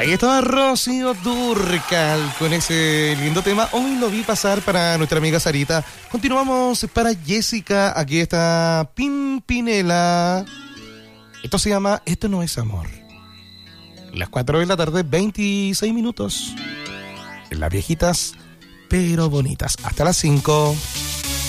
Ahí estaba Rocío Dúrcal con ese lindo tema. Hoy lo vi pasar para nuestra amiga Sarita. Continuamos para Jessica. Aquí está Pimpinela. Esto se llama Esto no es amor. Las 4 de la tarde, 26 minutos. En las viejitas, pero bonitas. Hasta las 5.